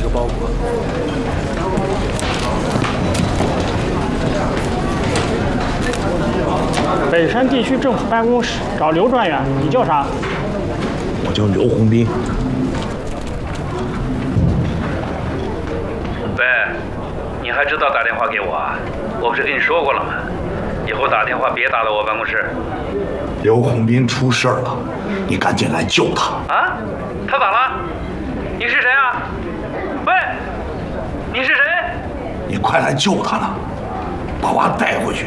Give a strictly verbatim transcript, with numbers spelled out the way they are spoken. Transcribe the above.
包裹。 北山地区政府办公室找刘专员，你叫啥？ 我叫刘洪斌。 喂，你还知道打电话给我啊？我不是跟你说过了吗？以后打电话别打到我办公室。 刘洪斌出事了，你赶紧来救他。 啊？他咋了？你是谁啊？喂，你是谁？ 你快来救他呢，把娃带回去。